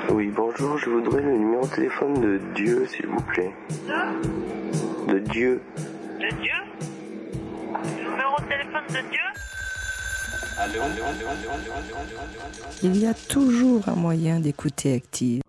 Oui, bonjour, je voudrais le numéro de téléphone de Dieu, s'il vous plaît. De Dieu. De Dieu? Le numéro de téléphone de Dieu? Il y a toujours un moyen d'écouter Active.